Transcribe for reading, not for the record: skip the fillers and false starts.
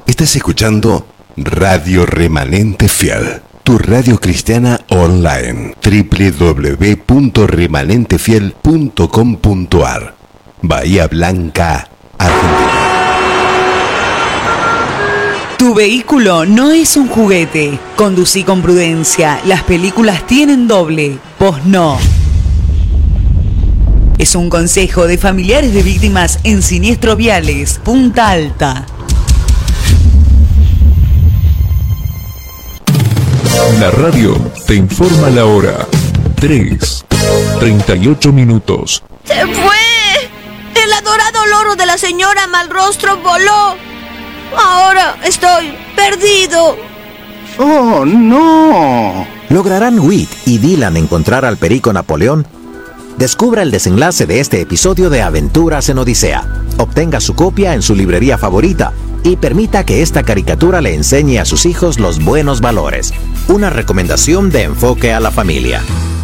Estás escuchando Radio Remanente Fiel, tu radio cristiana online. www.remanentefiel.com.ar. Bahía Blanca, Argentina. Tu vehículo no es un juguete. Conducí con prudencia. Las películas tienen doble. Vos no. Es un consejo de familiares de víctimas en siniestros viales. Punta Alta. La radio te informa la hora. 3:38 minutos. ¡Se fue! El adorado loro de la señora Malrostro voló. Ahora estoy perdido. ¡Oh, no! ¿Lograrán Whit y Dylan encontrar al perico Napoleón? Descubra el desenlace de este episodio de Aventuras en Odisea. Obtenga su copia en su librería favorita y permita que esta caricatura le enseñe a sus hijos los buenos valores. Una recomendación de Enfoque a la Familia.